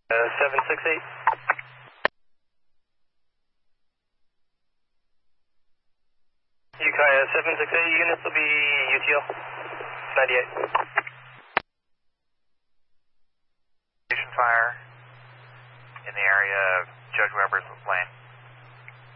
768. Ukiah 768 units will be UTL 98. Fire in the area of Judge Weber's lane.